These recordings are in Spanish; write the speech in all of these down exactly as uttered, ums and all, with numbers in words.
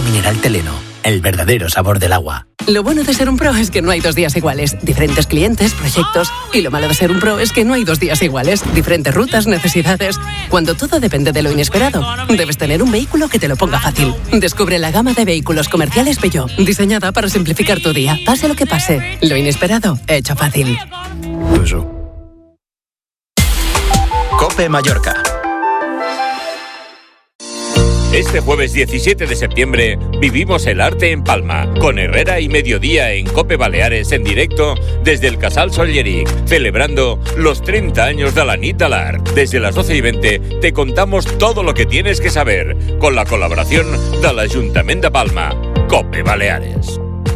mineral Teleno, el verdadero sabor del agua. Lo bueno de ser un pro es que no hay dos días iguales. Diferentes clientes, proyectos. Y lo malo de ser un pro es que no hay dos días iguales. Diferentes rutas, necesidades. Cuando todo depende de lo inesperado, debes tener un vehículo que te lo ponga fácil. Descubre la gama de vehículos comerciales Peugeot, diseñada para simplificar tu día. Pase lo que pase, lo inesperado, hecho fácil. Peugeot. COPE Mallorca. Este jueves diecisiete de septiembre vivimos el arte en Palma, con Herrera y Mediodía en COPE Baleares en directo desde el Casal Solleric, celebrando los treinta años de la nit de l'Art. Desde las doce y veinte te contamos todo lo que tienes que saber, con la colaboración del Ayuntamiento de Palma. COPE Baleares.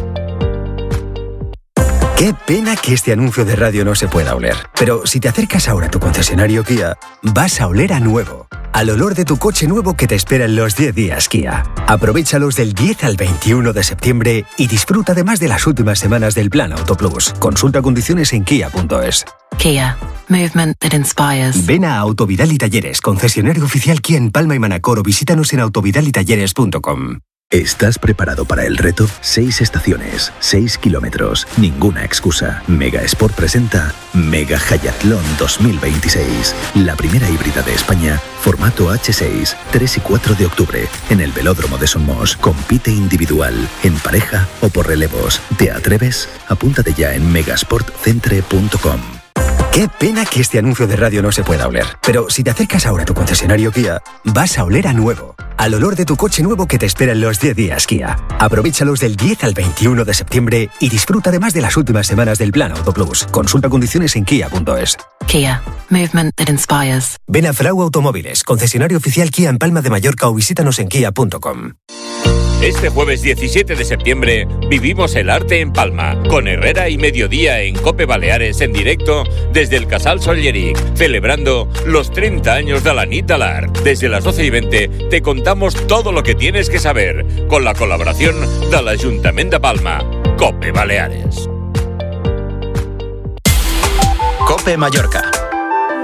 Qué pena que este anuncio de radio no se pueda oler. Pero si te acercas ahora a tu concesionario Kia, vas a oler a nuevo. Al olor de tu coche nuevo que te espera en los diez días Kia. Aprovéchalos del diez al veintiuno de septiembre y disfruta además de las últimas semanas del Plan Auto Plus. Consulta condiciones en kia punto es. Kia. Movement that inspires. Ven a Autovidal y Talleres, concesionario oficial Kia en Palma y Manacor, o visítanos en autovidal y talleres punto com. ¿Estás preparado para el reto? Seis estaciones, seis kilómetros, ninguna excusa. Mega Sport presenta Mega Hayatlón dos mil veintiséis. La primera híbrida de España, formato hache seis, tres y cuatro de octubre, en el Velódromo de Somos. Compite individual, en pareja o por relevos. ¿Te atreves? Apúntate ya en megasportcentre punto com. Qué pena que este anuncio de radio no se pueda oler. Pero si te acercas ahora a tu concesionario Kia, vas a oler a nuevo. Al olor de tu coche nuevo que te espera en los diez días Kia. Aprovéchalos del diez al veintiuno de septiembre y disfruta además de las últimas semanas del Plan Auto Plus. Consulta condiciones en kia punto es. Kia. Movement that inspires. Ven a Frau Automóviles, concesionario oficial Kia en Palma de Mallorca, o visítanos en kia punto com. Este jueves diecisiete de septiembre vivimos el arte en Palma, con Herrera y Mediodía en COPE Baleares en directo desde el Casal Solleric, celebrando los treinta años de la nit de l'Art. Desde las doce y veinte te contamos todo lo que tienes que saber, con la colaboración del Ayuntamiento de Palma. COPE Baleares. COPE Mallorca.